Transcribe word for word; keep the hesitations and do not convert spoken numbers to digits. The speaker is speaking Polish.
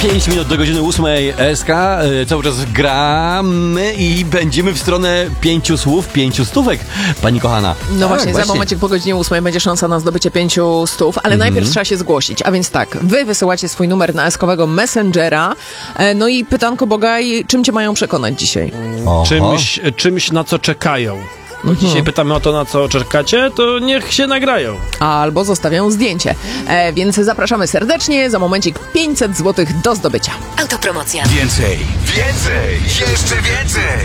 pięć minut do godziny ósmej S K. Cały czas gramy i będziemy w stronę pięciu słów, pięciu stówek, pani kochana. No tak, właśnie, właśnie, za momencik po godzinie ósmej będzie szansa na zdobycie pięciu stów, ale mm-hmm. najpierw trzeba się zgłosić. A więc tak, wy wysyłacie swój numer na eskowego Messengera. No i pytanko, Bogaj, czym cię mają przekonać dzisiaj? Czymś, czymś, na co czekają. Bo Mhm. dzisiaj pytamy o to, na co czekacie, to niech się nagrają. Albo zostawią zdjęcie. E, więc zapraszamy serdecznie. Za momencik pięćset złotych do zdobycia. Autopromocja. Więcej, więcej, jeszcze więcej!